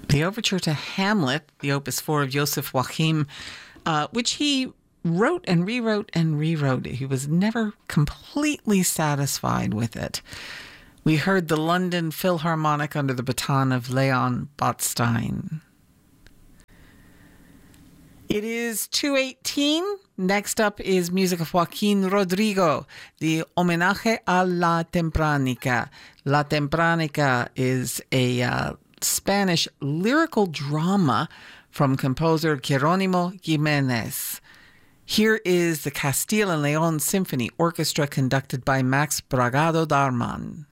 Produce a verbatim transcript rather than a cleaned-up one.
The overture to Hamlet, the opus four of Joseph Joachim, uh, which he wrote and rewrote and rewrote. He was never completely satisfied with it. We heard the London Philharmonic under the baton of Leon Botstein. It is two eighteen. Next up is music of Joaquin Rodrigo, the Homenaje a la Tempranica. La Tempranica is a uh, Spanish lyrical drama from composer Jerónimo Jiménez. Here is the Castile and León Symphony Orchestra conducted by Max Bragado Darman.